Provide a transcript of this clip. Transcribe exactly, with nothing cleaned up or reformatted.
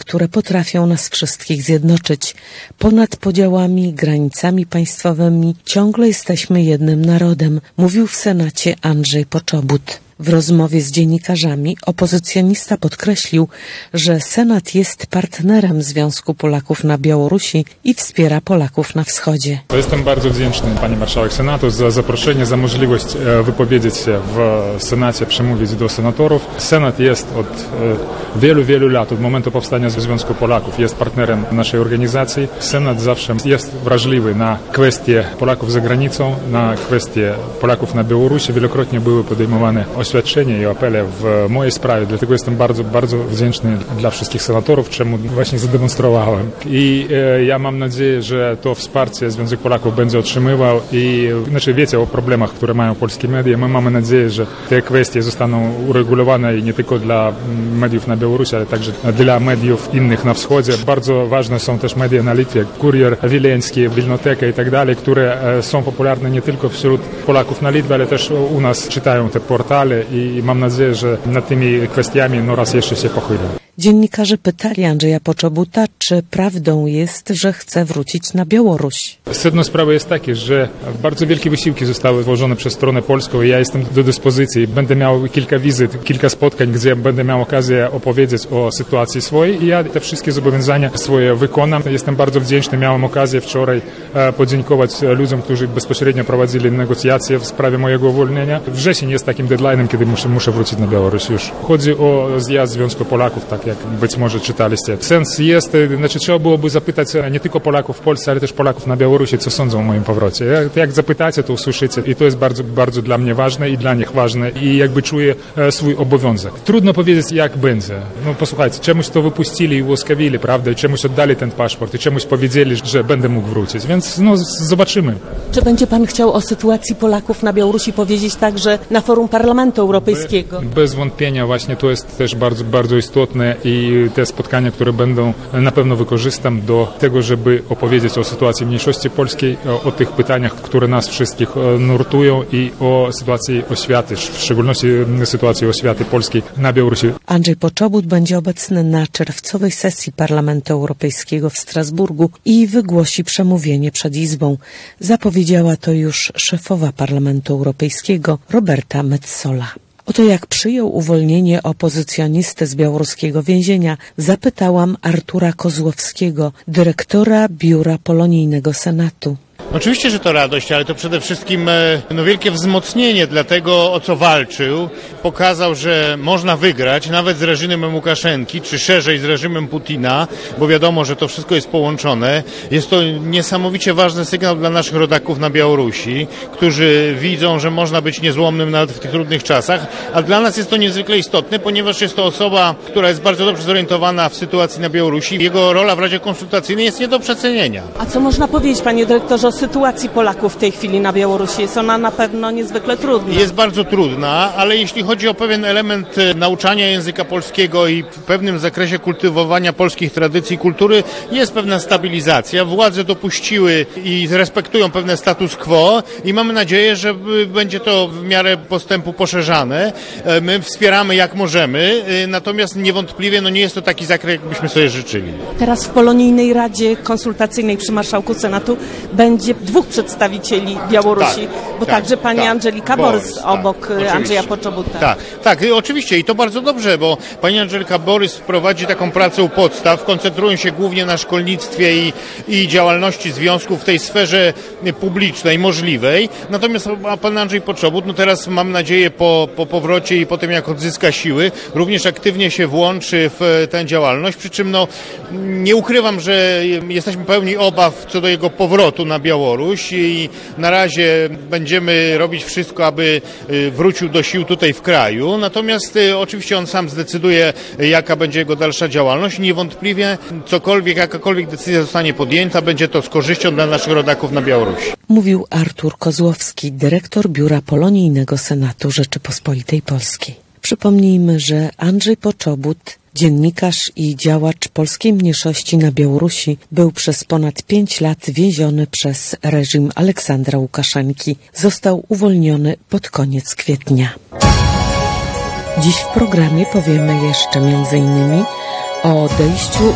które potrafią nas wszystkich zjednoczyć. Ponad podziałami, granicami państwowymi ciągle jesteśmy jednym narodem, mówił w Senacie Andrzej Poczobut. W rozmowie z dziennikarzami opozycjonista podkreślił, że Senat jest partnerem Związku Polaków na Białorusi i wspiera Polaków na wschodzie. Jestem bardzo wdzięczny pani marszałek Senatu za zaproszenie, za możliwość wypowiedzieć się w Senacie, przemówić do senatorów. Senat jest od wielu, wielu lat, od momentu powstania Związku Polaków, jest partnerem naszej organizacji. Senat zawsze jest wrażliwy na kwestie Polaków za granicą, na kwestie Polaków na Białorusi. Wielokrotnie były podejmowane oświadczenia i apele w mojej sprawie, dlatego jestem bardzo, bardzo wdzięczny dla wszystkich senatorów, czemu właśnie zademonstrowałem. I e, ja mam nadzieję, że to wsparcie Związek Polaków będzie otrzymywał i znaczy wiecie o problemach, które mają polskie media. My mamy nadzieję, że te kwestie zostaną uregulowane i nie tylko dla mediów na Białorusi, ale także dla mediów innych na wschodzie. Bardzo ważne są też media na Litwie, Kurier Wileński, Wilnoteka i tak dalej, które są popularne nie tylko wśród Polaków na Litwie, ale też u nas czytają te portale i mam nadzieję, że nad tymi kwestiami no raz jeszcze się pochylą. Dziennikarze pytali Andrzeja Poczobuta, czy prawdą jest, że chce wrócić na Białoruś. Sedno sprawy jest takie, że bardzo wielkie wysiłki zostały włożone przez stronę polską i ja jestem do dyspozycji. Będę miał kilka wizyt, kilka spotkań, gdzie będę miał okazję opowiedzieć o sytuacji swojej i ja te wszystkie zobowiązania swoje wykonam. Jestem bardzo wdzięczny. Miałem okazję wczoraj podziękować ludziom, którzy bezpośrednio prowadzili negocjacje w sprawie mojego uwolnienia. Wrzesień jest takim deadline'em, kiedy muszę, muszę wrócić na Białoruś już. Chodzi o zjazd Związku Polaków, tak jak być może czytaliście. Sens jest, znaczy trzeba byłoby zapytać nie tylko Polaków w Polsce, ale też Polaków na Białorusi, co sądzą o moim powrocie. Jak, jak zapytacie, to usłyszycie i to jest bardzo, bardzo dla mnie ważne i dla nich ważne i jakby czuję e, swój obowiązek. Trudno powiedzieć, jak będzie. No posłuchajcie, czemuś to wypuścili i ułaskawili, prawda, i czemuś oddali ten paszport i czemuś powiedzieli, że będę mógł wrócić, więc no zobaczymy. Czy będzie pan chciał o sytuacji Polaków na Białorusi powiedzieć także na forum Parlamentu Europejskiego? Be, bez wątpienia właśnie to jest też bardzo, bardzo istotne i te spotkania, które będą, na pewno wykorzystam do tego, żeby opowiedzieć o sytuacji mniejszości polskiej, o, o tych pytaniach, które nas wszystkich nurtują i o sytuacji oświaty, w szczególności sytuacji oświaty polskiej na Białorusi. Andrzej Poczobut będzie obecny na czerwcowej sesji Parlamentu Europejskiego w Strasburgu i wygłosi przemówienie przed Izbą. Zapowiedziała to już szefowa Parlamentu Europejskiego Roberta Metsola. O to, jak przyjął uwolnienie opozycjonisty z białoruskiego więzienia, zapytałam Artura Kozłowskiego, dyrektora Biura Polonijnego Senatu. Oczywiście, że to radość, ale to przede wszystkim no, wielkie wzmocnienie dla tego, o co walczył. Pokazał, że można wygrać nawet z reżimem Łukaszenki, czy szerzej z reżimem Putina, bo wiadomo, że to wszystko jest połączone. Jest to niesamowicie ważny sygnał dla naszych rodaków na Białorusi, którzy widzą, że można być niezłomnym nawet w tych trudnych czasach, a dla nas jest to niezwykle istotne, ponieważ jest to osoba, która jest bardzo dobrze zorientowana w sytuacji na Białorusi. Jego rola w Radzie Konsultacyjnej jest nie do przecenienia. A co można powiedzieć, panie dyrektorze, o sytuacji Polaków w tej chwili na Białorusi? Jest ona na pewno niezwykle trudna. Jest bardzo trudna, ale jeśli chodzi o pewien element nauczania języka polskiego i w pewnym zakresie kultywowania polskich tradycji i kultury, jest pewna stabilizacja. Władze dopuściły i respektują pewne status quo i mamy nadzieję, że będzie to w miarę postępu poszerzane. My wspieramy jak możemy, natomiast niewątpliwie no nie jest to taki zakres, jakbyśmy sobie życzyli. Teraz w Polonijnej Radzie Konsultacyjnej przy Marszałku Senatu będzie dwóch przedstawicieli Białorusi, tak, bo tak, także pani tak, Angelika Borys, Borys obok tak, Andrzeja Poczobuta. Tak, tak, oczywiście i to bardzo dobrze, bo pani Angelika Borys prowadzi taką pracę u podstaw, koncentrując się głównie na szkolnictwie i, i działalności związków w tej sferze publicznej, możliwej. Natomiast pan Andrzej Poczobut, no teraz mam nadzieję po, po powrocie i po tym jak odzyska siły, również aktywnie się włączy w tę działalność, przy czym no nie ukrywam, że jesteśmy pełni obaw co do jego powrotu na Białoruś i na razie będziemy robić wszystko, aby wrócił do sił tutaj w kraju. Natomiast oczywiście on sam zdecyduje, jaka będzie jego dalsza działalność. Niewątpliwie cokolwiek, jakakolwiek decyzja zostanie podjęta, będzie to z korzyścią dla naszych rodaków na Białorusi. Mówił Artur Kozłowski, dyrektor Biura Polonijnego Senatu Rzeczypospolitej Polskiej. Przypomnijmy, że Andrzej Poczobut, dziennikarz i działacz polskiej mniejszości na Białorusi, był przez ponad pięć lat więziony przez reżim Aleksandra Łukaszenki. Został uwolniony pod koniec kwietnia. Dziś w programie powiemy jeszcze między innymi o odejściu